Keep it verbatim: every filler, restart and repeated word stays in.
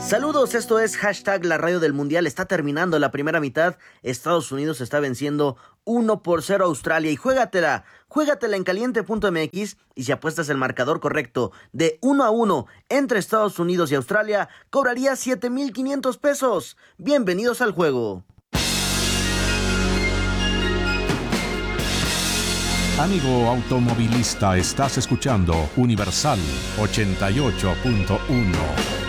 Saludos, esto es hashtag la radio del mundial. Está terminando la primera mitad. Estados Unidos está venciendo uno por cero a Australia y juégatela, juégatela en caliente punto m x y si apuestas el marcador correcto de uno a uno entre Estados Unidos y Australia, cobrarías siete mil quinientos pesos. Bienvenidos al juego. Amigo automovilista, estás escuchando Universal ochenta y ocho punto uno.